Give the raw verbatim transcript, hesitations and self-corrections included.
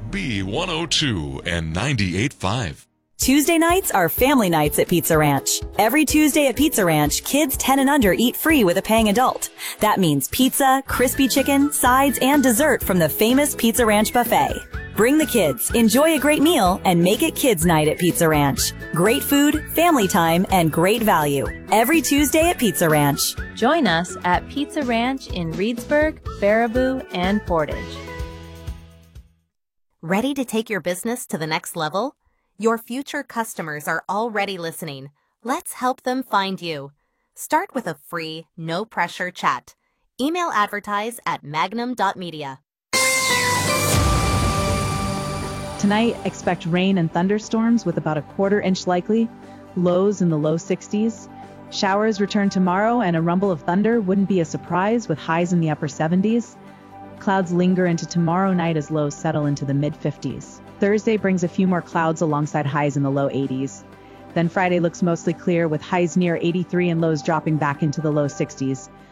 B one oh two and ninety-eight point five. Tuesday nights are family nights at Pizza Ranch. Every Tuesday at Pizza Ranch, kids ten and under eat free with a paying adult. That means pizza, crispy chicken, sides, and dessert from the famous Pizza Ranch buffet. Bring the kids, enjoy a great meal, and make it kids' night at Pizza Ranch. Great food, family time, and great value. Every Tuesday at Pizza Ranch. Join us at Pizza Ranch in Reedsburg, Baraboo, and Portage. Ready to take your business to the next level? Your future customers are already listening. Let's help them find you. Start with a free, no-pressure chat. Email advertise at magnum dot media. Tonight, expect rain and thunderstorms with about a quarter inch likely, lows in the low sixties. Showers return tomorrow, and a rumble of thunder wouldn't be a surprise with highs in the upper seventies. Clouds linger into tomorrow night as lows settle into the mid fifties. Thursday brings a few more clouds alongside highs in the low eighties. Then Friday looks mostly clear with highs near eighty-three and lows dropping back into the low sixties.